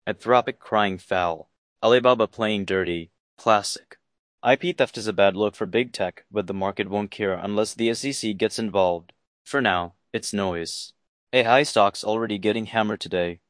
Anthropic crying foul. Alibaba playing dirty. Classic. IP theft is a bad look for big tech, but the market won't care unless the SEC gets involved. For now, it's noise. AI stocks already getting hammered today.